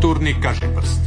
kulturni kažiprst.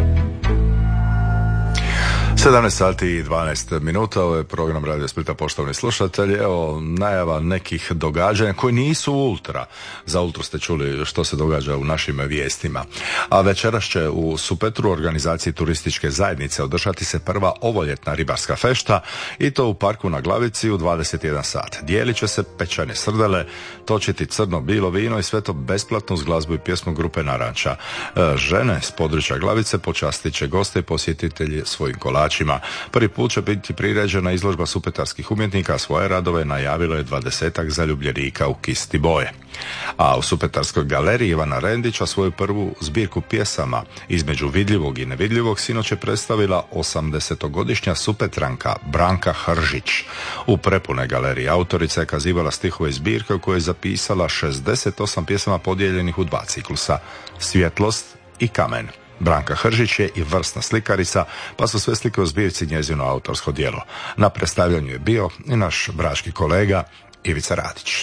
17 sati i 12 minuta, ovo je program Radio Splita, poštovani slušatelji. Evo, najava nekih događanja koji nisu ultra. Za ultru ste čuli što se događa u našim vijestima. A večeras će u Supetru, organizaciji turističke zajednice, održati se prva ovoljetna ribarska fešta i to u parku na Glavici u 21 sat. Dijelit će se pečene srdele, točiti crno-bilo vino i sve to besplatno uz glazbu i pjesmu grupe Naranča. Žene s područja Glavice počastit će goste i posjetitelji svojim kolačima. Prvi put će biti priređena izložba supetarskih umjetnika, a svoje radove najavilo je 20-ak zaljubljenika u kisti boje. A u Supetarskoj galeriji Ivana Rendića svoju prvu zbirku pjesama Između vidljivog i nevidljivog sinoć je predstavila 80-godišnja supetranka Branka Hržić. U prepune galeriji autorica je kazivala stihove zbirke u kojoj je zapisala 68 pjesama podijeljenih u 2 ciklusa: Svjetlost i Kamen. Branka Hržić je i vrsna slikarica, pa su sve slike u zbirci njezino autorsko djelo. Na predstavljanju je bio i naš brački kolega Ivica Radić.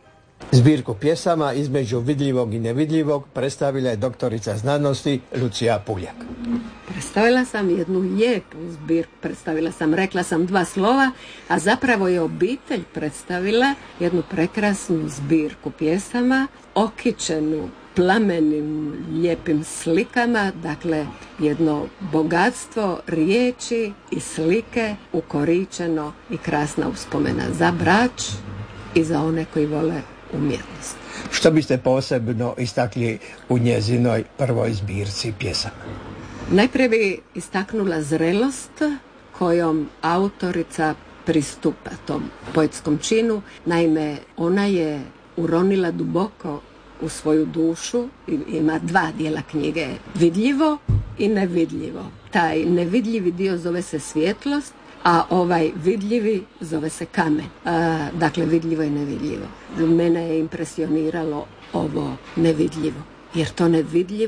Zbirku pjesama Između vidljivog i nevidljivog predstavila je doktorica znanosti Lucija Puljak. Predstavila sam jednu lijepu zbirku, rekla sam 2 slova, a zapravo je obitelj predstavila jednu prekrasnu zbirku pjesama, okićenu plamenim, lijepim slikama, dakle jedno bogatstvo riječi i slike, ukoričeno i krasna uspomena za brač i za one koji vole umjetnost. Što biste posebno istakli u njezinoj prvoj zbirci pjesama? Najprije bi istaknula zrelost kojom autorica pristupa tom poetskom činu. Naime, ona je uronila duboko u svoju dušu, ima 2 dijela knjige, vidljivo i nevidljivo. Taj nevidljivi dio zove se svjetlost, a ovaj vidljivi zove se kamen. Dakle, vidljivo i nevidljivo. Mene je impresioniralo ovo nevidljivo, jer to nevidljivo